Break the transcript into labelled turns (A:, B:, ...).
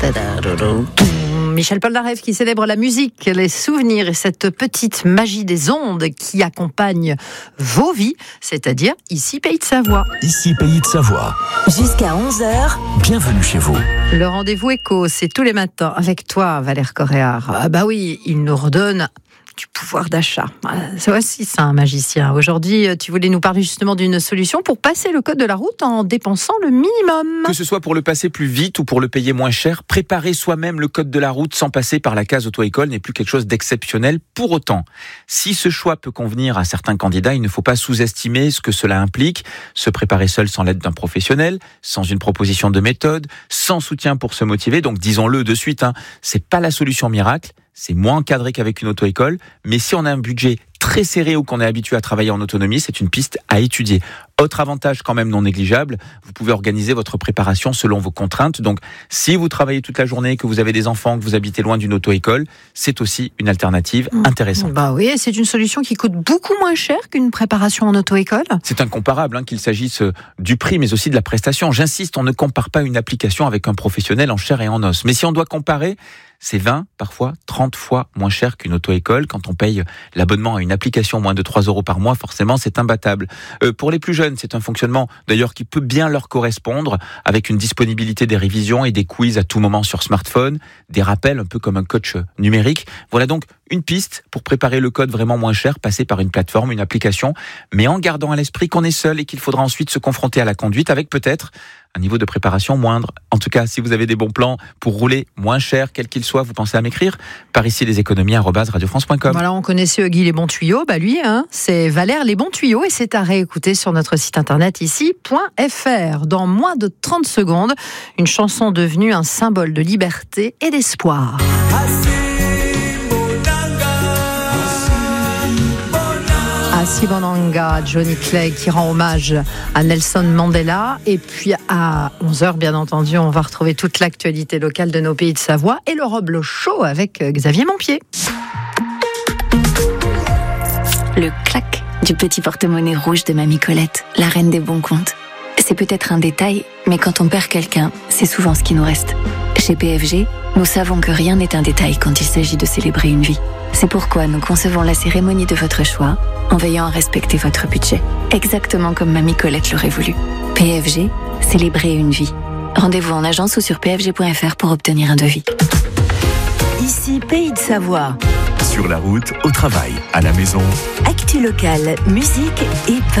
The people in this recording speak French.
A: Michel Polnareff qui célèbre la musique, les souvenirs et cette petite magie des ondes qui accompagne vos vies, c'est-à-dire ici Pays de Savoie.
B: Ici Pays de Savoie.
C: Jusqu'à 11h.
B: Bienvenue chez vous.
A: Le rendez-vous éco, c'est tous les matins avec toi, Valère Coréard. Ah bah oui, il nous redonne du pouvoir d'achat. C'est aussi ça, un magicien. Aujourd'hui, tu voulais nous parler justement d'une solution pour passer le code de la route en dépensant le minimum.
D: Que ce soit pour le passer plus vite ou pour le payer moins cher, préparer soi-même le code de la route sans passer par la case auto-école n'est plus quelque chose d'exceptionnel. Pour autant, si ce choix peut convenir à certains candidats, il ne faut pas sous-estimer ce que cela implique. Se préparer seul sans l'aide d'un professionnel, sans une proposition de méthode, sans soutien pour se motiver. Donc disons-le de suite, c'est pas la solution miracle. C'est moins encadré qu'avec une auto-école, mais si on a un budget très serré ou qu'on est habitué à travailler en autonomie, c'est une piste à étudier. Autre avantage quand même non négligeable, vous pouvez organiser votre préparation selon vos contraintes. Donc, si vous travaillez toute la journée, que vous avez des enfants, que vous habitez loin d'une auto-école, c'est aussi une alternative intéressante.
A: Bah oui, c'est une solution qui coûte beaucoup moins cher qu'une préparation en auto-école.
D: C'est incomparable, qu'il s'agisse du prix, mais aussi de la prestation. J'insiste, on ne compare pas une application avec un professionnel en chair et en os. Mais si on doit comparer, c'est 20, parfois 30 fois moins cher qu'une auto-école. Quand on paye l'abonnement à une application moins de 3 € par mois, forcément, c'est imbattable. Pour les plus jeunes, c'est un fonctionnement d'ailleurs qui peut bien leur correspondre, avec une disponibilité des révisions et des quiz à tout moment sur smartphone, des rappels un peu comme un coach numérique. Voilà donc une piste pour préparer le code vraiment moins cher, passer par une plateforme, une application, mais en gardant à l'esprit qu'on est seul et qu'il faudra ensuite se confronter à la conduite avec peut-être un niveau de préparation moindre. En tout cas, si vous avez des bons plans pour rouler moins cher, quel qu'il soit, vous pensez à m'écrire par ici leséconomies@radiofrance.com.
A: Voilà, on connaissait Guy Les Bons Tuyaux, lui, c'est Valère Les Bons Tuyaux et c'est à réécouter sur notre site internet ici.fr. Dans moins de 30 secondes, une chanson devenue un symbole de liberté et d'espoir. Sibonanga, Johnny Clegg qui rend hommage à Nelson Mandela. Et puis à 11h, bien entendu, on va retrouver toute l'actualité locale de nos Pays de Savoie et le Roble Show avec Xavier Montpied.
C: Le clac du petit porte-monnaie rouge de Mamie Colette, la reine des bons comptes. C'est peut-être un détail, mais quand on perd quelqu'un, c'est souvent ce qui nous reste. Chez PFG, nous savons que rien n'est un détail quand il s'agit de célébrer une vie. C'est pourquoi nous concevons la cérémonie de votre choix en veillant à respecter votre budget, exactement comme Mamie Colette l'aurait voulu. PFG, célébrer une vie. Rendez-vous en agence ou sur pfg.fr pour obtenir un devis. Ici Pays de Savoie.
B: Sur la route, au travail, à la maison.
C: Actu locale, musique et